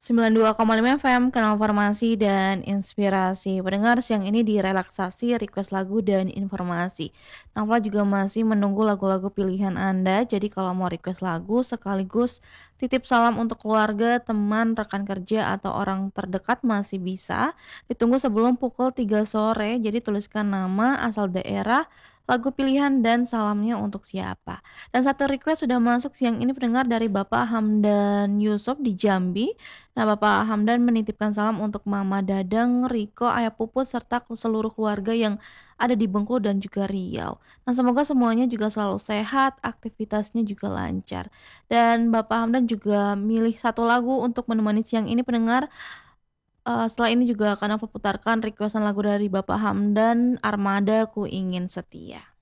92,5 FM, Kanal Farmasi dan Inspirasi. Pendengar siang ini direlaksasi, request lagu dan informasi. Nampla juga masih menunggu lagu-lagu pilihan Anda, jadi kalau mau request lagu sekaligus titip salam untuk keluarga, teman, rekan kerja, atau orang terdekat masih bisa. Ditunggu sebelum pukul 3 sore, jadi tuliskan nama, asal daerah, lagu pilihan, dan salamnya untuk siapa. Dan satu request sudah masuk siang ini pendengar dari Bapak Hamdan Yusuf di Jambi. Nah, Bapak Hamdan menitipkan salam untuk Mama Dadang, Riko, Ayah Puput, serta ke seluruh keluarga yang ada di Bengkulu dan juga Riau. Nah, semoga semuanya juga selalu sehat, aktivitasnya juga lancar. Dan Bapak Hamdan juga milih satu lagu untuk menemani siang ini pendengar. Setelah ini juga akan aku putarkan requestan lagu dari Bapak Hamdan, Armada Ku Ingin Setia.